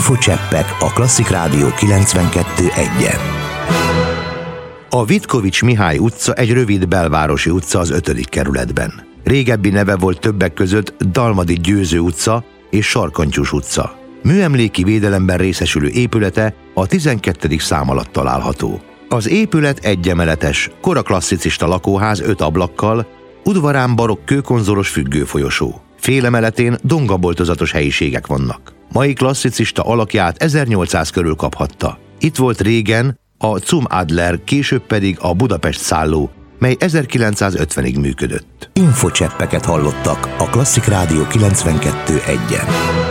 Infocseppek a Klasszik Rádió 92.1-en. A Vitkovics Mihály utca egy rövid belvárosi utca az 5. kerületben. Régebbi neve volt többek között Dalmadi Győző utca és Sarkantyús utca. Műemléki védelemben részesülő épülete a 12. szám alatt található. Az épület egyemeletes, koraklasszicista lakóház 5 ablakkal, udvarán barokk kőkonzolos függőfolyosó. Félemeletén dongaboltozatos helyiségek vannak. Mai klasszicista alakját 1800 körül kaphatta. Itt volt régen a Zum Adler, később pedig a Budapest szálló, mely 1950-ig működött. Infocseppeket hallottak a Klasszik Rádió 92.1-en.